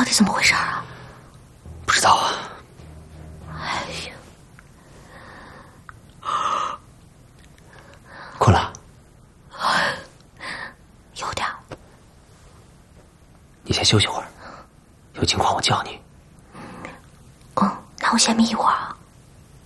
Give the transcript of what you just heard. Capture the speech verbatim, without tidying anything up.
到底怎么回事啊？ 不知道啊。 哎呀， 困了？ 有点。 你先休息会儿，有情况我叫你。 嗯，那我先眯一会儿啊。